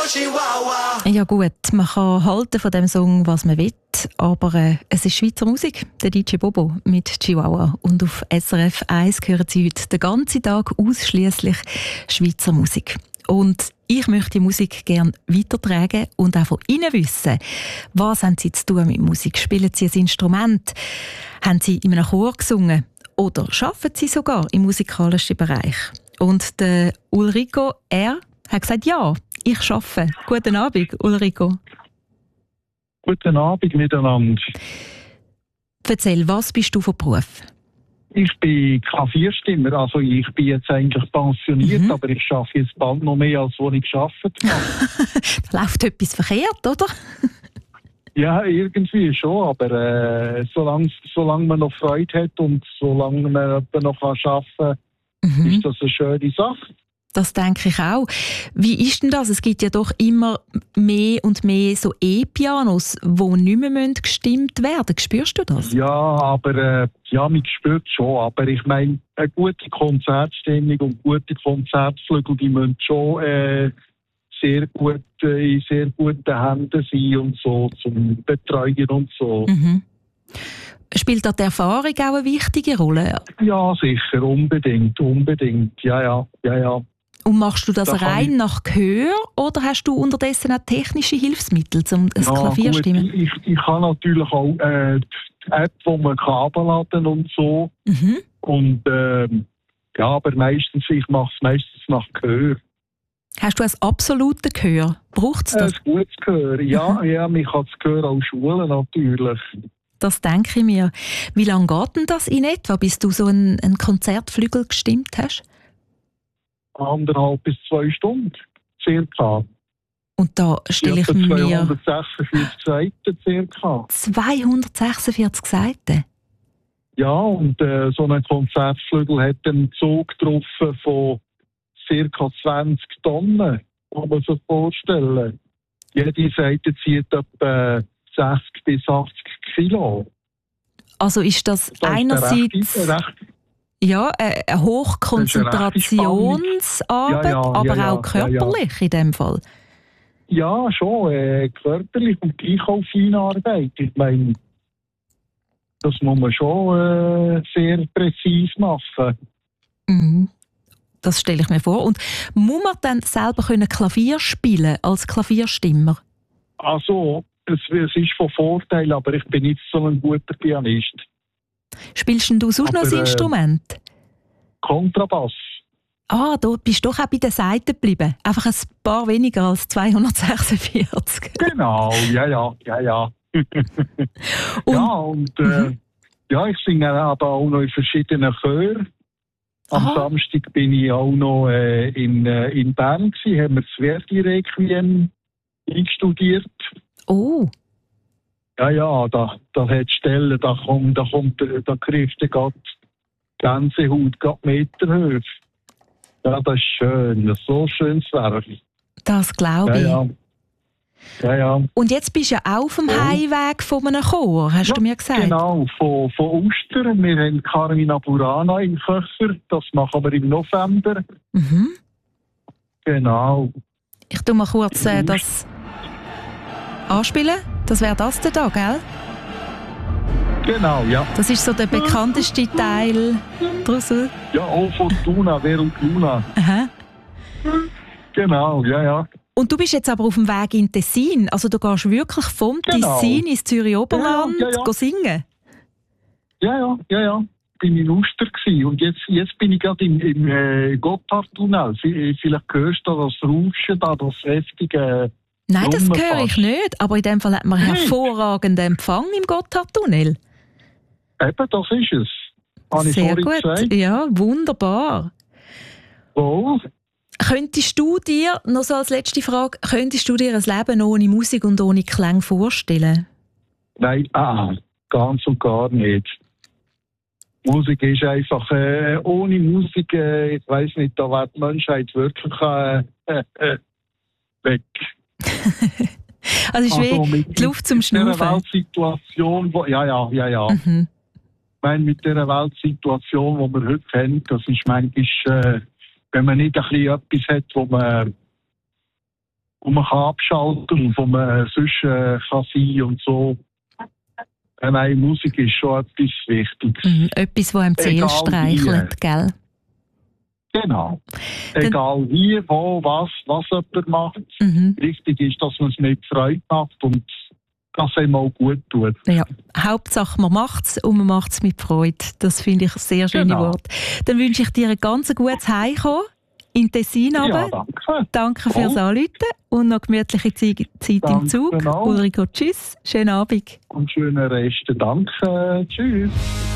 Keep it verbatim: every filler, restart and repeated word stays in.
Ja gut, man kann halten von dem Song, was man will, aber äh, es ist Schweizer Musik, der D J Bobo mit Chihuahua. Und auf S R F eins hören Sie heute den ganzen Tag ausschliesslich Schweizer Musik. Und ich möchte die Musik gerne weitertragen und auch von Ihnen wissen, was haben Sie zu tun mit Musik? Spielen Sie ein Instrument? Haben Sie in einem Chor gesungen? Oder arbeiten Sie sogar im musikalischen Bereich? Und der Ulrico, er hat gesagt, ja, ich arbeite. Guten Abend, Ulrico. Guten Abend miteinander. Erzähl, was bist du von Beruf? Ich bin Klavierstimmer, also ich bin jetzt eigentlich pensioniert, mhm. aber ich arbeite jetzt bald noch mehr, als wo ich gearbeitet habe. Da läuft etwas verkehrt, oder? Ja, irgendwie schon, aber äh, solange, solange man noch Freude hat und solange man noch arbeiten kann, mhm. ist das eine schöne Sache. Das denke ich auch. Wie ist denn das? Es gibt ja doch immer mehr und mehr so E-Pianos, die nicht mehr gestimmt werden. Spürst du das? Ja, aber äh, ja, man spürt schon. Aber ich meine, eine gute Konzertstimmung und gute Konzertflügel, die müssen schon äh, sehr gut, äh, in sehr guten Händen sein und so, zum Betreuen und so. Mhm. Spielt da die Erfahrung auch eine wichtige Rolle? Ja, sicher, unbedingt, unbedingt. Ja, ja, ja, ja. Und machst du das da rein ich... nach Gehör oder hast du unterdessen auch technische Hilfsmittel, um das ja, Klavier zu stimmen? Ich, ich habe natürlich auch äh, die App, wo man Kabel laden und so. Mhm. Und ähm, ja, aber meistens, ich mache es meistens nach Gehör. Hast du ein absolutes Gehör? Braucht es das? Ein gutes Gehör, ja, mhm. ja, man kann das Gehör auch schulen natürlich. Das denke ich mir. Wie lange geht denn das in etwa, bis du so einen, einen Konzertflügel gestimmt hast? Anderthalb bis zwei Stunden, circa. Und da stelle ich mir... zweihundertsechsundvierzig Seiten, circa. zweihundertsechsundvierzig Seiten? Ja, und äh, so ein Konzertflügel hat einen Zug getroffen von circa zwanzig Tonnen, kann man sich vorstellen. Jede Seite zieht etwa sechzig bis achtzig Kilo. Also ist das, das einerseits... Ist recht, recht Ja, eine Hochkonzentrationsarbeit, ja, ja, aber ja, ja, auch körperlich ja, ja. in dem Fall. Ja, schon. Äh, körperlich und gleich auch feine Arbeit. Ich meine, das muss man schon äh, sehr präzise machen. Mhm. Das stelle ich mir vor. Und muss man dann selber können Klavier spielen als Klavierstimmer? Also, es, es ist von Vorteil, aber ich bin nicht so ein guter Pianist. Spielst du sonst noch ein äh, Instrument? Kontrabass. Ah, du bist doch auch bei den Seiten geblieben. Einfach ein paar weniger als zweihundertsechsundvierzig. Genau, ja, ja, ja, ja. und, ja, und äh, mhm. ja, ich singe aber auch noch in verschiedenen Chören. Am Aha. Samstag bin ich auch noch äh, in, äh, in Bern gewesen, haben wir das Verdi-Requiem einstudiert. Oh. Ja, ja, da, da hat Stellen, da kommt, da kommt, da kriegst du gerade Gänsehaut, gerade Meterhöhe. Ja, das ist schön, das ist so schönes Werk. Das glaube ich. Ja, ja. Ja, ja. Und jetzt bist du ja auch auf dem ja. Heimweg von einem Chor, hast ja, du mir gesagt? Genau, von, von Ostern. Wir haben Carmina Burana in Köcher, das machen wir im November. Mhm. Genau. Ich tue mal kurz äh, das anspielen. Das wäre das da, gell? Genau, ja. Das ist so der bekannteste Teil daraus. Ja, O Fortuna, Vero Luna. Aha. Genau, ja, ja. Und du bist jetzt aber auf dem Weg in Tessin. Also du gehst wirklich vom genau. Tessin ins Zürich-Oberland ja, ja, ja. singen? Ja, ja, ja, ja. Ich war in Uster gewesen. Und jetzt, jetzt bin ich gerade im, im äh, Gotthardtunnel. Vielleicht hörst du das Rauschen, da, das heftige... Nein, das höre ich nicht. Aber in dem Fall hat man hey. hervorragenden Empfang im Gotthardtunnel. Eben, das ist es. Habe Sehr ich gut. Gesagt. Ja, wunderbar. Wohl. Könntest du dir, noch so als letzte Frage, könntest du dir ein Leben ohne Musik und ohne Klang vorstellen? Nein, ah, ganz und gar nicht. Musik ist einfach, äh, ohne Musik, äh, ich weiss nicht, da wäre die Menschheit wirklich äh, äh, äh, weg. Also es ist also wie die Luft zum Schnaufen. Mit dieser Weltsituation, wo, ja, ja, ja, ja. Mhm. Ich meine, mit dieser Weltsituation, die wir heute kennen, das ist manchmal, äh, wenn man nicht ein bisschen etwas hat, wo man, wo man kann abschalten und wo man sonst äh, kann sein und so. Äh, nein, Musik ist schon etwas Wichtiges. Mhm, etwas, das einem die Seele streichelt, gell? Genau. Egal wie, wo, was, was jemand macht. Mhm. Wichtig ist, dass man es mit Freude macht und dass es einem auch gut tut. Ja, Hauptsache man macht es und man macht es mit Freude. Das finde ich ein sehr schönes Genau. Wort. Dann wünsche ich dir ein ganz gutes Heimkommen in Tessin. Ja, danke. Danke fürs Anrufen und noch gemütliche Zeit, Zeit im Zug. Auch. Ulriko, tschüss, schönen Abend. Und schönen Rest. Danke. Tschüss.